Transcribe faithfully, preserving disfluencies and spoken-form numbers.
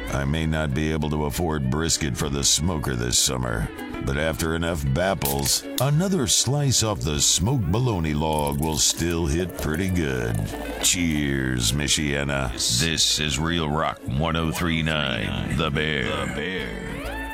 I may not be able to afford brisket for the smoker this summer, but after enough bapples, another slice off the smoked bologna log will still hit pretty good. Cheers, Michiana. This is Real Rock one oh three point nine, The Bear. The Bear.